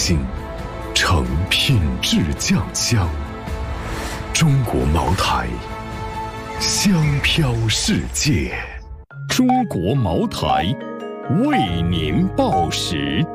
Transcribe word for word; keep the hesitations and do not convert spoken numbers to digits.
心，诚品质酱香。中国茅台，香飘世界。 中国茅台，为您报时。